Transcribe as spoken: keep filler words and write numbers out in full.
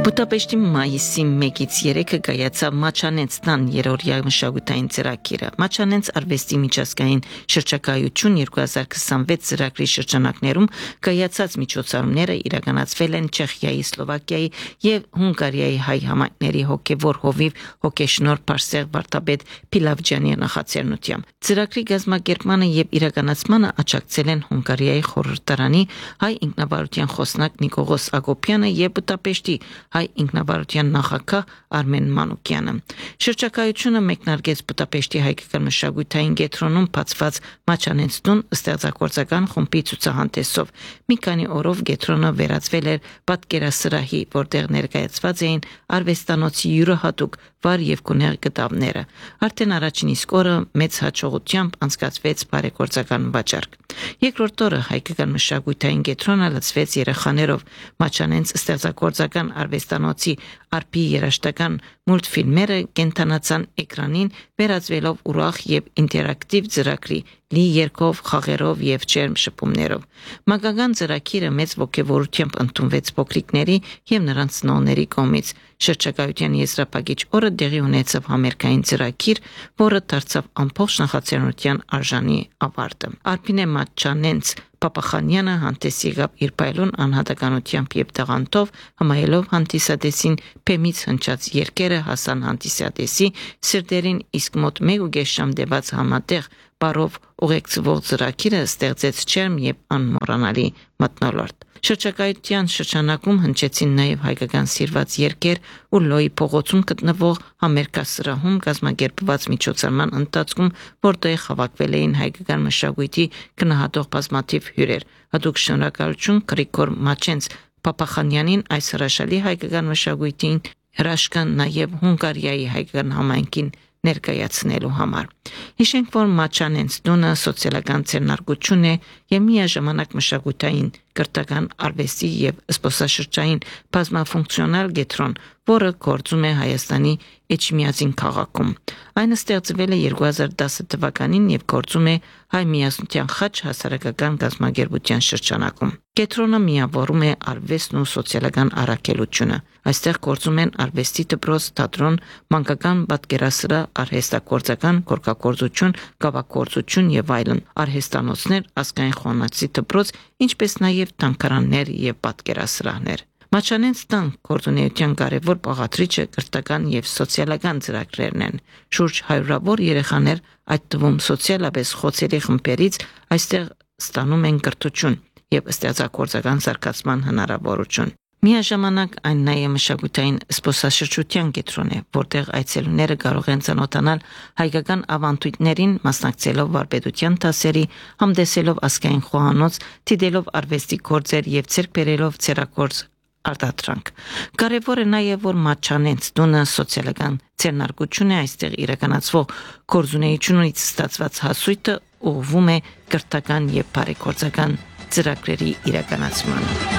Բուդապեշտի մայիսի մեկից երեքը կայացավ Մաչանենց տան երրորդյա մշակութային ծրագիրը։ Մաչանենց արվեստի միջազգային շրջակայություն երկու հազար քսանվեց ծրագրի շրջանակներում կայացած միջոցառումները իրականացվել են Չեխիայի, Սլովակիայի եւ Հունգարիայի հայ համայնքների հոգեվոր հովիվ հոգեշնորհ Պարսեղ Վարդապետ Փիլավջյանի նախաձեռնությամբ։ Ծրագրի գազམ་ակերպմանը եւ իրականացմանը աջակցել են Հունգարիայի խորհրդարանի հայ ինքնավարության խոսնակ Նիկողոս Ագոպյանը եւ Բուդապեշտի հայ ինքնավարության նախագահ Արմեն Մանուկյանը։ Շրջակայությունը մեկնարկեց Բուդապեշտի հայկական մշակութային կենտրոնում բացված Մաչանենց տուն ստեղծագործական խումբի ցուցահանդեսով։ Մի քանի օրով կենտրոնը վերածվել էր պատկերասրահի, որտեղ ներկայացված էին արվեստանոցի յուրահատուկ վար եւ գունեղ գտավները։ Արդեն առաջին իսկ օրը մեծ հաջողությամբ անցկացվեց բարեգործական վաճառք։ Երկրորդ օրը հայկական մշակութային կենտրոնը լցվեց երեխաներով։ Մաչանենց ստեղծագործական արվեստանոցի արփի երաժշտական մուլտֆիլմերը կենթանացան էկրանին, վերածվելով ուրախ եւ ինտերակտիվ ծրագրի՝ լի երգով, խաղերով եւ ջերմ շփումներով։ Մանկական ծրագիրը մեծ ոգևորությամբ ընդունվեց փոքրիկների եւ նրանց ծնողների կողմից։ Շրջակայության եզրափակիչ օրը տեղի ունեցավ համերգային ծրագիր, որը դարձավ ամբողջ նախաձեռնության արժանի ավարտը։ Արփինե Մաչանենց Պապախանյանը հանդես եկավ իր պայլուն անհատականությամբ եւ տաղանդով, հմայելով հանդիսադեսին փեմից հնչած երգերը հասան հանդիսադեսի սրտերին, իսկ մոտ մեկ ու կես ժամ տևած համատեղ բարով ուղեկցվող ծրագիրը ստեղծեց ջերմ եւ անմոռանալի մթնոլորտ։ Շրջակայության շրջանակում հնչեցին նաև հայկական սիրված երգեր ու Լոյի փողոցում գտնվող համերգասրահում կազմակերպված միջոցառման ընթացքում, որտեղ հավաքվել էին հայկական մշակույթի գնահատող բազմաթիվ հյուրեր։ Հատուկ շնորհակալություն Գրիգոր Մաչենց Պապախանյանին այս հրաշալի հայկական մշակույթին հրաշքան նաև Հունգարիայի հայկական համայնքին ներկայացնելու համար։ Հիշենք, որ Մաչանենց տունը սոցիալական ձեռնարկություն է եւ միաժամանակ մշակութային, կրթական, արվեստի եւ զբոսաշրջային բազմաֆունկցիոնալ կենտրոն, որը գործում է Հայաստանի Էջմիածին քաղաքում։ Այն ստեղծվել է երկու հազար դասը թվականին եւ գործում է Հայ միասնության խաչ հասարակական գազམ་ակերպության շրջանակում։ Կենտրոնը միավորում է արվեստն ու սոցիալական առաքելությունը։ Այստեղ գործում են արվեստի դպրոց, թատրոն, մանկական պատկերասրահ, արհեստագործական, գորգագործություն, կավագործություն եւ այլն, արհեստանոցներ, ազգային խոհանոցի դպրոց, ինչպես նաեւ տանկարաններ եւ պատկերասրահներ։ Մաչանենց տան գործունեության կարևոր բաղադրիչը կրթական եւ սոցիալական ծրագրերն են։ Շուրջ հարյուրավոր երեխաներ, այդ թվում սոցիալապես խոցելի խմբերից, այստեղ ստանում են կրթություն եւ ստեղծագործական զարգացման հնարավորություն։ Միաժամանակ այն նաև մշակութային զբոսաշրջության կենտրոն է, որտեղ այցելուները կարող են ծանոթանալ հայկական ավանդույթներին, մասնակցելով վարպետության դասերի, համտեսելով ազգային խոհանոց, դիտելով արվեստի գործեր եւ ձեռք բերելով ցերակորձ արտադրանք։ Կարևոր է նաև, որ Մաչանենց տունը սոցիալական ձեռնարկություն է, այստեղ իրականացվող գործունեությունից ստացված հասույթը ուղղվում է կրթական եւ բարեգործական ծրագրերի իրականացմանը։